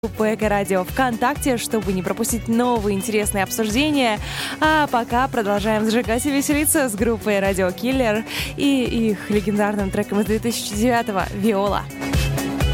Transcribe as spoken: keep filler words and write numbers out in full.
группы Эко-радио ВКонтакте, чтобы не пропустить новые интересные обсуждения. А пока продолжаем зажигать и веселиться с группой Радио Киллер и их легендарным треком из две тысячи девятого «Виола».